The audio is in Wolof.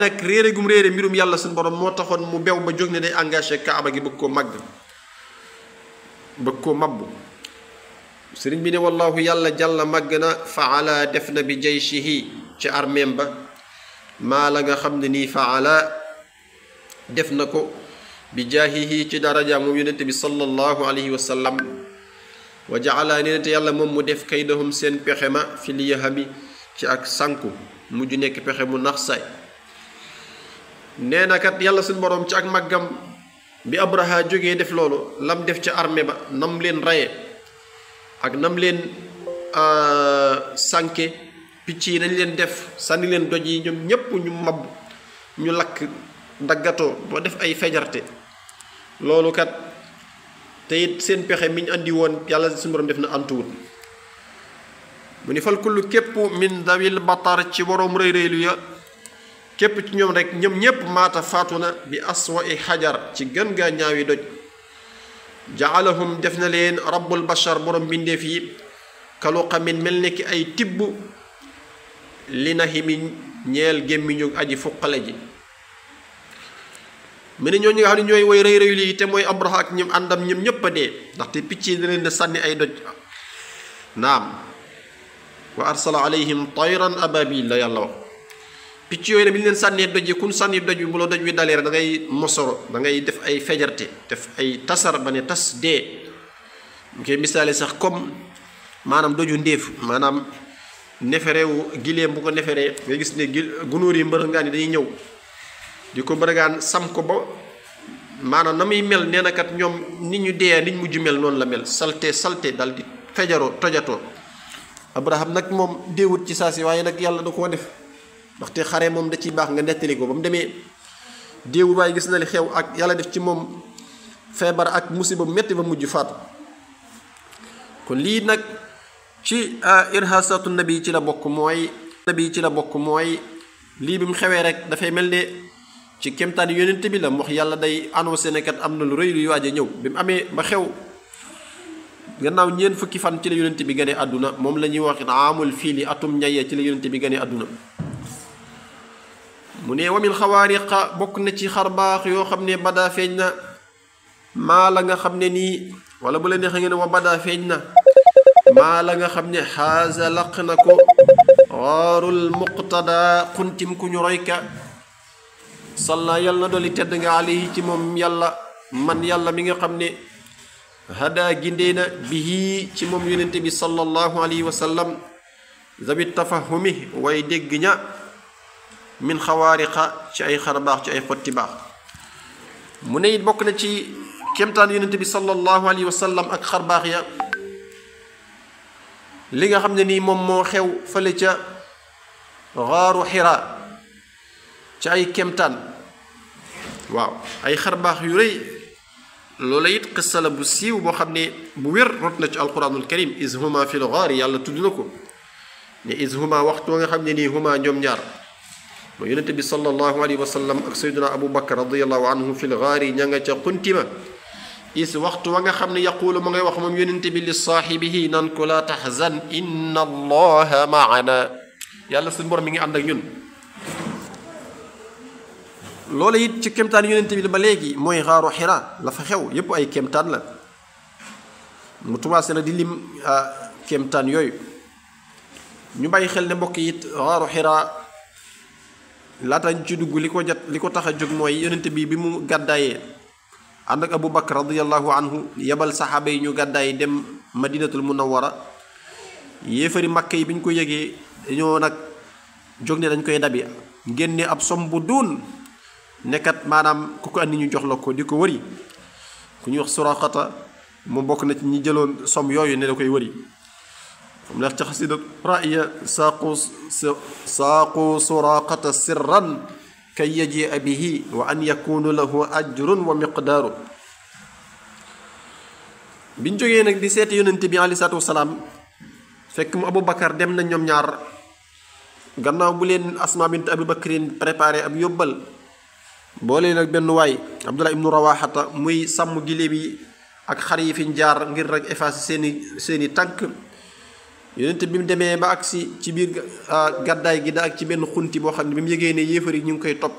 nag réere gum réere mbirum yàlla suñu borom moo taxoon mu bew ba jóg ne day engagé kaaba gi bëgg koo màgg bëgg koo mabbu sëriñ bi ne wallahu yàlla jàlla màgg na faala def na bi jayshihi ci armeem ba maa la nga xam ne nii faala def na ko bi jaahihi ci daraja moom yonente bi sallallahu alayhi wa sallam wa jaala nee na te yàlla moom mu def kaydahum seen pexe ma fi liyahami ci ak sànku mujj nekk pexe mu nax saay nee na kat yàlla suñu boroom ci ak màggam bi Abraha jógee def loolu lam def ca armée ba nam leen raye ak nam leen sànke picc yi nañ leen def sànni leen doj yi ñoom ñépp ñu mab ñu lakk daggatoo boo def ay fejarte loolu kat te it seen pexe mi ñu andi woon yàlla suñu borom def na antuwut mu ni fal kullu képp min dawil batar ci boroom rëy rëylu ya képp ci ñoom rek ñoom ñépp maata faatu na bi aswa i xajar ci gën gaa ñaawi doj jaalahum def na leen rabbul bashar borom mbindeef yi kaluqamin mel ni ki ay tibb li nahimi ñeel gémmiñu aji fuqale ji mu ne ñooñu nga xam ne ñooy woy rëy rëy lii te mooy Abraha ak ñoom àndam ñoom ñépp a dee ndaxte picc yi da leen di sànni ay doj naam wa arsala alayhim tayran ababil la yàlla wax picc yooyu ne bi ñu leen sànnee doj yi kun sànni doj bi bu la doj wi dalee rek da ngay mosoro da ngay def ay fejarte def ay tasar ba ne tas dee ñu koy misaale sax comme maanaam doju ndéef maanaam neferewu gileem bu ko neferee nga gis ne gunóor yi mbërëngaan yi dañuy ñëw di ko mbërëngaan sam ko ba maanaam na muy mel nee na kat ñoom nit ñu dee nit mujj mel noonu la mel salte salte dal di fejaroo tojatoo Abraham nag moom déewut ci saa si waaye nag yàlla da koo def ndaxte xare moom da ciy baax nga nettali ko ba mu demee déewut waaye gis na li xew ak yàlla def ci moom feebar ak musiba bu metti ba mujj faatu kon lii nag ci irhasatu nabi ci la bokk mooy lii bi mu xewee rek dafay mel ne ci kéemtaan yonent bi la wax yàlla day annoncé ne kat am na lu rëy luy waaj a ñëw bi mu amee ba xew gannaaw ñeent fukki fan ci la yonent bi gane àdduna moom la ñuy wax amul fiili atum ñaye ci la yonent bi gane àdduna mu ne wamin xawaariqa bokk na ci xarbaax yoo xam ne badaa feeñ na maa la nga xam ne nii wala bu la neexee ngeen wa badaa feeñ na maa la nga xam ne xaasa laq na ko waarul muqtada xuntim ku ñu royka salla yàlla na dolli tedd nga alayhi ci moom yàlla man yàlla mi nga xam ne hada gindee na bihi ci moom yonente bi sallallahu alayhi wa sallam zabit tafahumi way dégg ña min xawaariqa ci ay xarbaax ci ay xotti baax mu ne it bokk na ci kéemtaan yonente bi sallallahu alayhi wa sallam ak xarbaax ya li nga xam ne nii moom moo xew fële ca xaaru Xiraa ci ay kéemtaan waaw ay xarbaax yu rëy loola it qissa la bu siiw boo xam ne bu wér rot na ci alquranul karim is huma fil gaari yàlla tudd na ko ne is huma waxtu nga xam ne nii huma ñoom ñaar mooy yonente bi sallallahu alayhi wa sallam ak sayduna abu bakar radiallahu anhu fil gaari ña nga ca xuntima is waxtu wa nga xam ne yaquulu mu ngay wax moom yonente bi li saaxibihi nan ko laa taxzan inna allaha maana yàlla suñu borom mi ngi ànd ak ñun loola it ci kéemtaan yonente bi ba léegi mooy xaaru Xiraa la fa xew yépp ay kéemtaan la mu commencé na di lim kéemtaan yooyu ñu bàyyi xel ne mbokk it xaaru Xiraa laata ñu ci dugg li ko tax a jóg mooy yonente bi mu gàddaayee ànd ak Abu Bakar radiyallahu anhu yebal saxaaba yi ñu gàddaay dem madinatul munawwara yéefari Makka yi bi ñu ko yëgee dañoo nag jóg ne dañ koy dabi génne ab som bu duun nekkat maanaam ku ko andi ñu jox la ko di ko wëri ku ñuy wax Suraqata mu bokk na ci ñi jëloon som yooyu ne da koy wëri xam neex ca xasida raaya saaqu Suraqata sirran kay yajia bihi wa an yakunu lahu ajrun wa miqdaaru biñ jógee nag di seeti yonente bi aleyhi salaatu wasalaam fekk mu Abu Bakar dem na ñoom ñaar gannaaw bu leen Asma bint Abi Bakrin préparé ab yóbbal boole nag benn waay Abdullah ibnu Rawaxata muy sàmm giléem yi ak xar yi fiñ jaar ngir rek effacer seeni tànk yonent bi mu demee ba agsi ci biir gàddaay gi da ak ci benn xunti boo xam ne bi mu yëgee ne yéefar yi ñu ngi koy topp